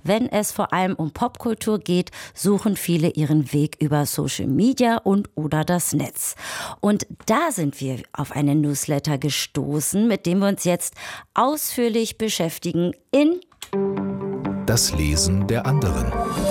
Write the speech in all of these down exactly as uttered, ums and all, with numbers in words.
wenn es vor allem um Popkultur geht, suchen viele ihren Weg über Social Media und oder das Netz. Und da sind wir auf einen Newsletter gestoßen, mit dem wir uns jetzt ausführlich beschäftigen in Das Lesen der anderen.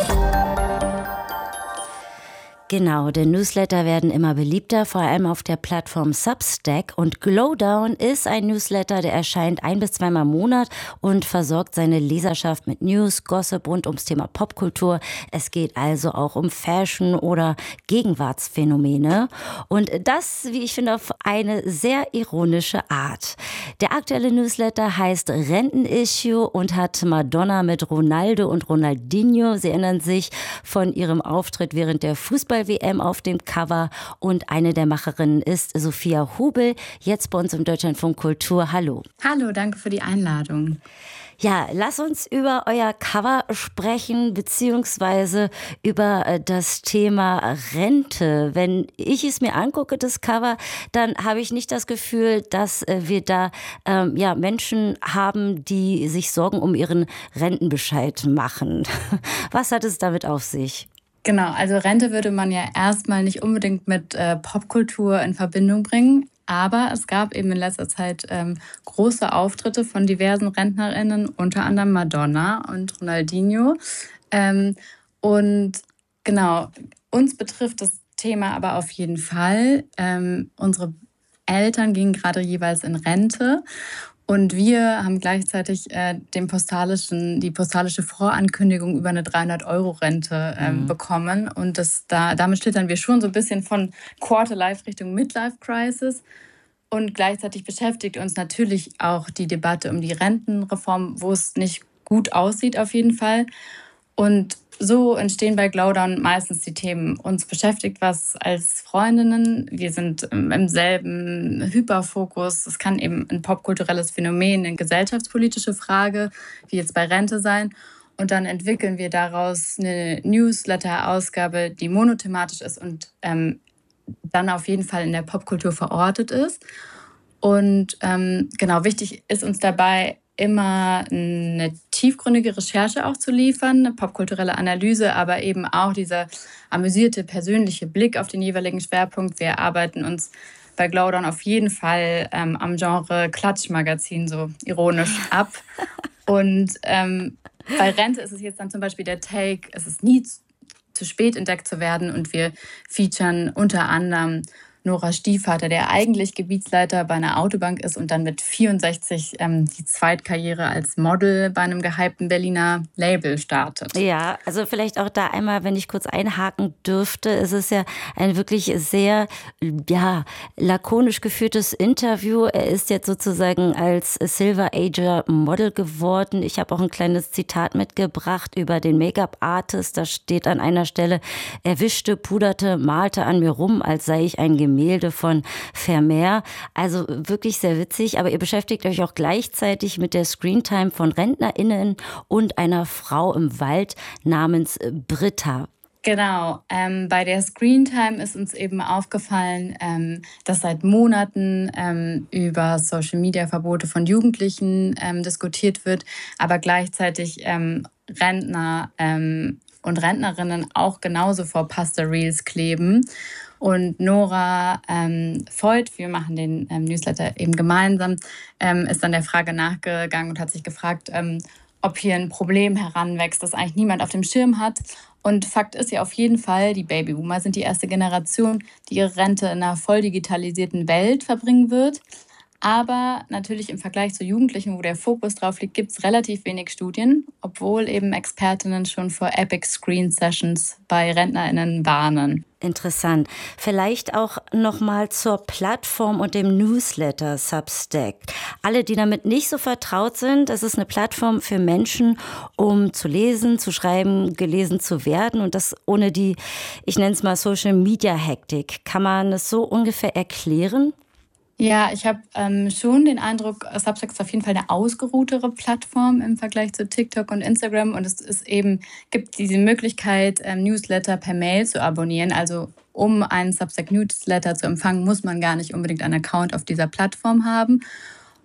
Genau, denn Newsletter werden immer beliebter, vor allem auf der Plattform Substack. Und Glowdown ist ein Newsletter, der erscheint ein- bis zweimal im Monat und versorgt seine Leserschaft mit News, Gossip rund ums Thema Popkultur. Es geht also auch um Fashion oder Gegenwartsphänomene. Und das, wie ich finde, auf eine sehr ironische Art. Der aktuelle Newsletter heißt Rentenissue und hat Madonna mit Ronaldo und Ronaldinho. Sie erinnern sich von ihrem Auftritt während der Fußball W M auf dem Cover und eine der Macherinnen ist Sophia Hubel, jetzt bei uns im Deutschlandfunk Kultur. Hallo. Hallo, danke für die Einladung. Ja, lass uns über euer Cover sprechen, beziehungsweise über das Thema Rente. Wenn ich es mir angucke, das Cover, dann habe ich nicht das Gefühl, dass wir da ähm, ja, Menschen haben, die sich Sorgen um ihren Rentenbescheid machen. Was hat es damit auf sich? Genau, also Rente würde man ja erstmal nicht unbedingt mit äh, Popkultur in Verbindung bringen. Aber es gab eben in letzter Zeit ähm, große Auftritte von diversen RentnerInnen, unter anderem Madonna und Ronaldinho. Ähm, und genau, uns betrifft das Thema aber auf jeden Fall. Ähm, unsere Eltern gingen gerade jeweils in Rente. Und wir haben gleichzeitig äh, den postalischen, die postalische Vorankündigung über eine dreihundert-Euro-Rente ähm, mhm. bekommen. Und das, da, damit schlittern wir schon so ein bisschen von Quarter-Life Richtung Midlife-Crisis. Und gleichzeitig beschäftigt uns natürlich auch die Debatte um die Rentenreform, wo es nicht gut aussieht auf jeden Fall. Und so entstehen bei Glowdown meistens die Themen. Uns beschäftigt was als Freundinnen. Wir sind im selben Hyperfokus. Es kann eben ein popkulturelles Phänomen, eine gesellschaftspolitische Frage, wie jetzt bei Rente sein. Und dann entwickeln wir daraus eine Newsletter-Ausgabe, die monothematisch ist und ähm, dann auf jeden Fall in der Popkultur verortet ist. Und ähm, genau, wichtig ist uns dabei, immer eine tiefgründige Recherche auch zu liefern, eine popkulturelle Analyse, aber eben auch dieser amüsierte persönliche Blick auf den jeweiligen Schwerpunkt. Wir arbeiten uns bei Glowdown auf jeden Fall ähm, am Genre Klatschmagazin so ironisch ab. Und ähm, bei Rente ist es jetzt dann zum Beispiel der Take, es ist nie zu spät entdeckt zu werden und wir featuren unter anderem Noras Stiefvater, der eigentlich Gebietsleiter bei einer Autobank ist und dann mit vierundsechzig ähm, die Zweitkarriere als Model bei einem gehypten Berliner Label startet. Ja, also vielleicht auch da einmal, wenn ich kurz einhaken dürfte, es ist ja ein wirklich sehr ja, lakonisch geführtes Interview. Er ist jetzt sozusagen als Silver Ager Model geworden. Ich habe auch ein kleines Zitat mitgebracht über den Make-up-Artist. Da steht an einer Stelle, er wischte, puderte, malte an mir rum, als sei ich ein Gemälde. Gemälde von Vermeer. Also wirklich sehr witzig, aber ihr beschäftigt euch auch gleichzeitig mit der Screentime von RentnerInnen und einer Frau im Wald namens Britta. Genau, ähm, bei der Screentime ist uns eben aufgefallen, ähm, dass seit Monaten ähm, über Social-Media-Verbote von Jugendlichen ähm, diskutiert wird, aber gleichzeitig ähm, Rentner ähm, und Rentnerinnen auch genauso vor Pasta-Reels kleben. Und Nora ähm, Voigt, wir machen den ähm, Newsletter eben gemeinsam, ähm, ist dann der Frage nachgegangen und hat sich gefragt, ähm, ob hier ein Problem heranwächst, das eigentlich niemand auf dem Schirm hat. Und Fakt ist ja auf jeden Fall, die Babyboomer sind die erste Generation, die ihre Rente in einer voll digitalisierten Welt verbringen wird. Aber natürlich im Vergleich zu Jugendlichen, wo der Fokus drauf liegt, gibt es relativ wenig Studien, obwohl eben Expertinnen schon vor Epic Screen Sessions bei RentnerInnen warnen. Interessant. Vielleicht auch nochmal zur Plattform und dem Newsletter Substack. Alle, die damit nicht so vertraut sind, es ist eine Plattform für Menschen, um zu lesen, zu schreiben, gelesen zu werden und das ohne die, ich nenne es mal Social-Media-Hektik. Kann man es so ungefähr erklären? Ja, ich habe ähm, schon den Eindruck, Substack ist auf jeden Fall eine ausgeruhtere Plattform im Vergleich zu TikTok und Instagram. Und es ist eben, gibt diese Möglichkeit, ähm, Newsletter per Mail zu abonnieren. Also um einen Substack-Newsletter zu empfangen, muss man gar nicht unbedingt einen Account auf dieser Plattform haben.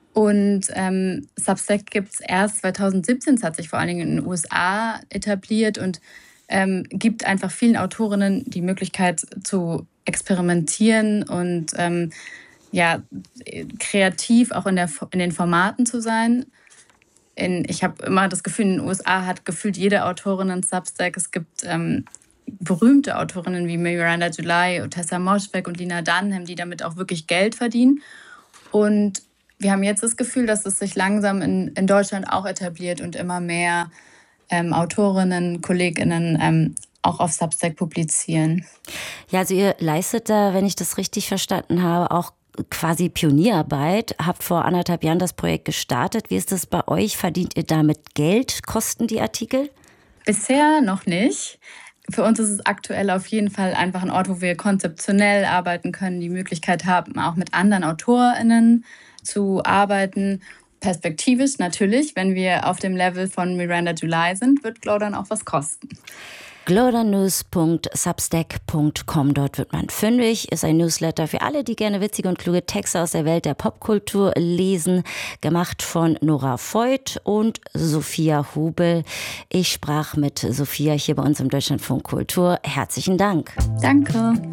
Und ähm, Substack gibt es erst zwanzig siebzehn, es hat sich vor allen Dingen in den U S A etabliert und ähm, gibt einfach vielen Autorinnen die Möglichkeit zu experimentieren und ähm, ja, kreativ auch in, der, in den Formaten zu sein. In, ich habe immer das Gefühl, in den U S A hat gefühlt jede Autorin einen Substack. Es gibt ähm, berühmte Autorinnen wie Miranda July, Tessa Moschweg und Lina Dunham, die damit auch wirklich Geld verdienen. Und wir haben jetzt das Gefühl, dass es sich langsam in, in Deutschland auch etabliert und immer mehr ähm, Autorinnen, KollegInnen ähm, auch auf Substack publizieren. Ja, also ihr leistet da, wenn ich das richtig verstanden habe, auch quasi Pionierarbeit. Habt vor anderthalb Jahren das Projekt gestartet. Wie ist das bei euch? Verdient ihr damit Geld? Kosten die Artikel? Bisher noch nicht. Für uns ist es aktuell auf jeden Fall einfach ein Ort, wo wir konzeptionell arbeiten können, die Möglichkeit haben, auch mit anderen AutorInnen zu arbeiten. Perspektivisch natürlich, wenn wir auf dem Level von Miranda July sind, wird Glowdown auch was kosten. glowdownnews punkt substack punkt com, dort wird man fündig, ist ein Newsletter für alle, die gerne witzige und kluge Texte aus der Welt der Popkultur lesen, gemacht von Nora Voigt und Sophia Hubel. Ich sprach mit Sophia hier bei uns im Deutschlandfunk Kultur. Herzlichen Dank. Danke.